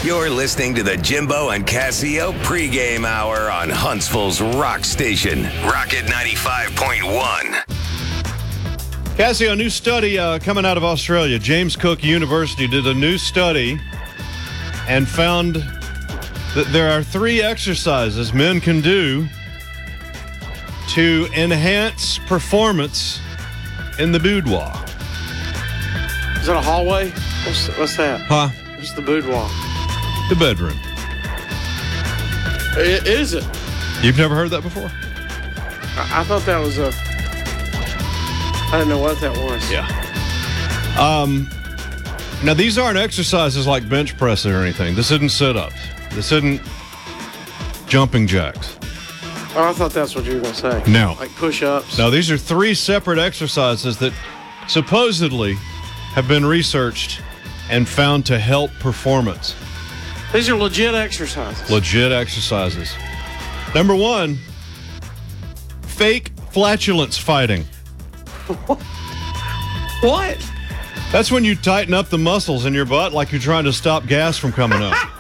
You're listening to the Jimbo and Casio pregame hour on Huntsville's Rock Station, Rocket 95.1. Cassie, a new study coming out of Australia. James Cook University did a new study and found that there are 3 exercises men can do to enhance performance in the boudoir. Is that a hallway? What's that? Huh? What's the boudoir? The bedroom. Is it? You've never heard that before? I thought that was a... I didn't know what that was. Yeah. Now, these aren't exercises like bench pressing or anything. This isn't sit-ups. This isn't jumping jacks. Oh, I thought that's what you were going to say. No. Like push-ups. No, these are 3 separate exercises that supposedly have been researched and found to help performance. These are legit exercises. Legit exercises. Number 1, fake flatulence fighting. What? That's when you tighten up the muscles in your butt like you're trying to stop gas from coming up.